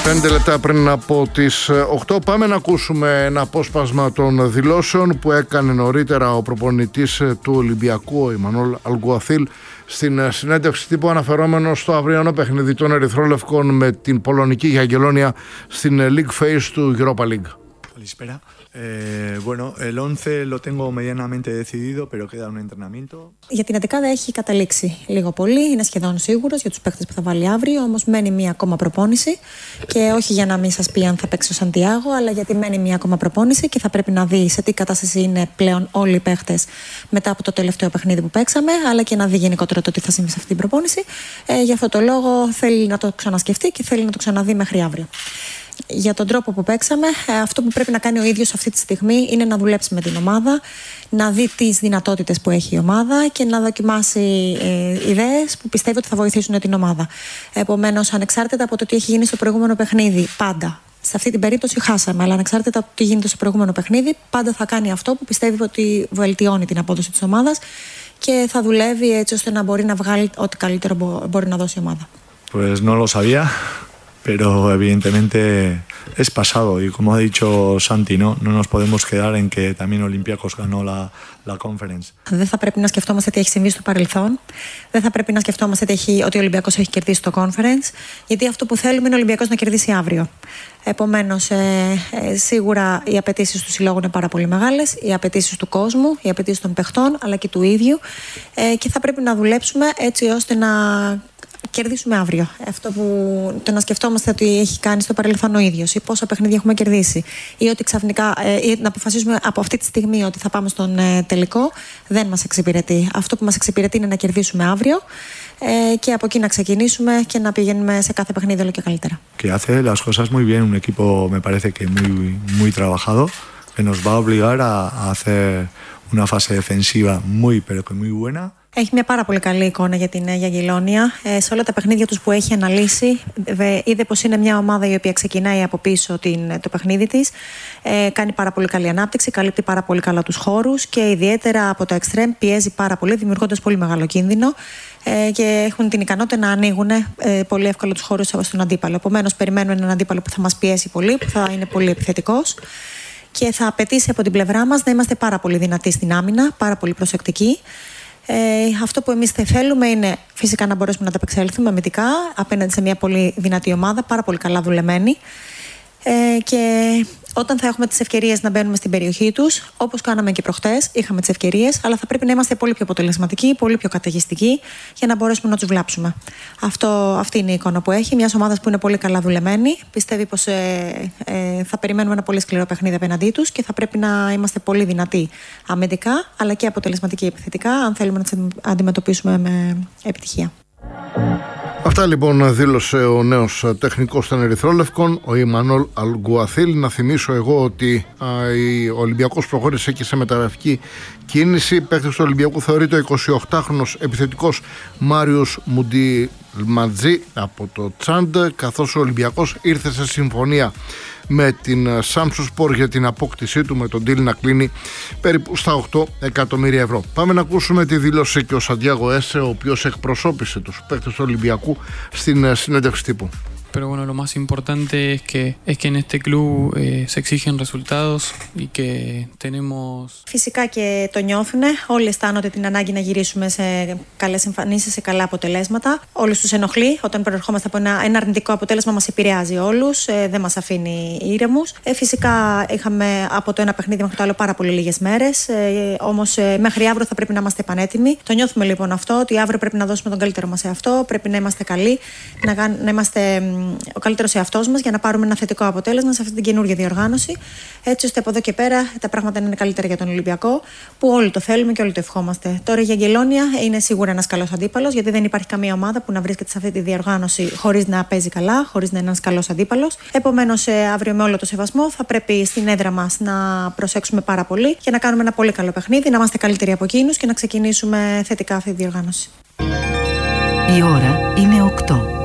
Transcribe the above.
5 λεπτά πριν από τις 8 πάμε να ακούσουμε ένα απόσπασμα των δηλώσεων που έκανε νωρίτερα ο προπονητής του Ολυμπιακού, ο Ιμανόλ Αλγκουαθίλ, στην συνέντευξη τύπου αναφερόμενο στο αυριανό παιχνίδι των Ερυθρόλευκων με την πολωνική Γιαγγελόνια στην League Phase του Europa League. Καλησπέρα. Bueno, el 11 lo tengo medianamente decidido, pero queda un entrenamiento. Για την 11 έχει καταλήξει λίγο πολύ, είναι σχεδόν σίγουρος για τους παίκτες που θα βάλει αύριο, όμως μένει μία ακόμα προπόνηση και όχι για να μην σας πει αν θα παίξει ο Σαντιάγο, αλλά γιατί μένει μία ακόμα προπόνηση και θα πρέπει να δει σε τι κατάσταση είναι πλέον όλοι οι παίκτες μετά από το τελευταίο παιχνίδι που παίξαμε, αλλά και να δει γενικότερα το τι θα συμβεί σε αυτή την προπόνηση. Γι' αυτό το λόγο θέλει να το ξανασκεφτεί και θέλει να το ξαναδεί μέχρι αύριο. Για τον τρόπο που παίξαμε, αυτό που πρέπει να κάνει ο ίδιος αυτή τη στιγμή είναι να δουλέψει με την ομάδα, να δει τις δυνατότητες που έχει η ομάδα και να δοκιμάσει ιδέες που πιστεύει ότι θα βοηθήσουν την ομάδα. Επομένως, ανεξάρτητα από το τι έχει γίνει στο προηγούμενο παιχνίδι, πάντα. Σε αυτή την περίπτωση χάσαμε, αλλά ανεξάρτητα από το τι γίνεται στο προηγούμενο παιχνίδι, πάντα θα κάνει αυτό που πιστεύει ότι βελτιώνει την απόδοση της ομάδας και θα δουλεύει έτσι ώστε να μπορεί να βγάλει ό,τι καλύτερο μπορεί να δώσει η ομάδα. Pues no lo sabía. Pero evidentemente es pasado y como ha dicho Santi, no nos podemos quedar en que también Olympiacos ganó la conference. Δεν θα πρέπει να σκεφτόμαστε τι έχει συμβεί στο παρελθόν. Δεν θα πρέπει να σκεφτόμαστε ότι ο Ολυμπιακός έχει κερδίσει το conference, γιατί αυτό που θέλουμε είναι ο Ολυμπιακός να κερδίσει αύριο. Επομένως, σίγουρα οι απαιτήσεις του συλλόγου είναι πάρα πολύ μεγάλες, οι απαιτήσεις του κόσμου, οι απαιτήσεις των παιχτών, αλλά και του ίδιου. Και θα πρέπει να δουλέψουμε έτσι ώστε να κερδίσουμε αύριο. Αυτό που το να σκεφτόμαστε ότι έχει κάνει στο παρελθόν ο ίδιος ή πόσα παιχνίδια έχουμε κερδίσει ή ότι ξαφνικά ή να αποφασίσουμε από αυτή τη στιγμή ότι θα πάμε στον τελικό, δεν μας εξυπηρετεί. Αυτό που μας εξυπηρετεί είναι να κερδίσουμε αύριο και από εκεί να ξεκινήσουμε και να πηγαίνουμε σε κάθε παιχνίδι όλο και καλύτερα. Que hace las cosas muy bien, un equipo me parece que muy trabajado, que nos va a obligar a hacer una fase defensiva muy pero que muy buena. Έχει μια πάρα πολύ καλή εικόνα για την Γιαγγελόνια. Σε όλα τα παιχνίδια τους που έχει αναλύσει, είδε πως είναι μια ομάδα η οποία ξεκινάει από πίσω το παιχνίδι της. Κάνει πάρα πολύ καλή ανάπτυξη, καλύπτει πάρα πολύ καλά τους χώρους και ιδιαίτερα από το εξτρέμ πιέζει πάρα πολύ, δημιουργώντας πολύ μεγάλο κίνδυνο και έχουν την ικανότητα να ανοίγουν πολύ εύκολα τους χώρους στον αντίπαλο. Επομένως, περιμένουμε έναν αντίπαλο που θα μας πιέσει πολύ, που θα είναι πολύ επιθετικός και θα απαιτήσει από την πλευρά μας να είμαστε πάρα πολύ δυνατοί στην άμυνα, πάρα πολύ προσεκτικοί. Αυτό που εμείς θέλουμε είναι φυσικά να μπορέσουμε να ανταπεξέλθουμε αμυντικά απέναντι σε μια πολύ δυνατή ομάδα, πάρα πολύ καλά δουλεμένη. Και όταν θα έχουμε τις ευκαιρίες να μπαίνουμε στην περιοχή τους, όπως κάναμε και προχτές, είχαμε τις ευκαιρίες, αλλά θα πρέπει να είμαστε πολύ πιο αποτελεσματικοί, πολύ πιο καταιγιστικοί για να μπορέσουμε να τους βλάψουμε. Αυτή είναι η εικόνα που έχει. Μια ομάδα που είναι πολύ καλά δουλεμένη. Πιστεύει πως θα περιμένουμε ένα πολύ σκληρό παιχνίδι απέναντί τους και θα πρέπει να είμαστε πολύ δυνατοί αμυντικά, αλλά και αποτελεσματικοί επιθετικά, αν θέλουμε να τις αντιμετωπίσουμε με επιτυχία. Αυτά λοιπόν δήλωσε ο νέος τεχνικός των Ερυθρόλευκων, ο Ιμανόλ Αλγκουαθίλ. Να θυμίσω εγώ ότι ο Ολυμπιακός προχώρησε και σε μεταγραφική κίνηση. Παίκτης του Ολυμπιακού θεωρείται ο 28χρονος επιθετικός Μάριος Μουντιλματζή από το Τσάντ, καθώς ο Ολυμπιακός ήρθε σε συμφωνία με την Samsung για την απόκτησή του, με τον deal να κλείνει περίπου στα 8 εκατομμύρια ευρώ. Πάμε να ακούσουμε τη δήλωση και ο Σαντιάγο Έσε, ο οποίος εκπροσώπησε τους παίκτες του Ολυμπιακού στην συνέντευξη τύπου. Pero bueno, lo más importante es que en este club se exigen resultados y que tenemos... Φυσικά και το νιώθουν. Όλοι αισθάνονται την ανάγκη να γυρίσουμε σε καλές εμφανίσεις, σε καλά αποτελέσματα. Όλους τους ενοχλεί. Όταν προερχόμαστε από ένα αρνητικό αποτέλεσμα, μας επηρεάζει όλους. Δεν μας αφήνει ήρεμους. Φυσικά είχαμε από το ένα παιχνίδι μέχρι το άλλο πάρα πολύ λίγες μέρες. Όμως μέχρι αύριο θα πρέπει να είμαστε πανέτοιμοι. Το νιώθουμε λοιπόν αυτό, ότι αύριο πρέπει να δώσουμε τον καλύτερο μας εαυτό. Πρέπει να είμαστε καλοί, να είμαστε ο καλύτερος εαυτός μας για να πάρουμε ένα θετικό αποτέλεσμα σε αυτή την καινούργια διοργάνωση, έτσι ώστε από εδώ και πέρα τα πράγματα να είναι καλύτερα για τον Ολυμπιακό, που όλοι το θέλουμε και όλοι το ευχόμαστε. Τώρα η Γιαγγελόνια είναι σίγουρα ένας καλός αντίπαλος, γιατί δεν υπάρχει καμία ομάδα που να βρίσκεται σε αυτή τη διοργάνωση χωρίς να παίζει καλά, χωρίς να είναι ένας καλός αντίπαλος. Επομένως, αύριο με όλο το σεβασμό θα πρέπει στην έδρα μας να προσέξουμε πάρα πολύ και να κάνουμε ένα πολύ καλό παιχνίδι, να είμαστε καλύτεροι από εκείνους και να ξεκινήσουμε θετικά αυτή τη διοργάνωση. Η ώρα είναι 8.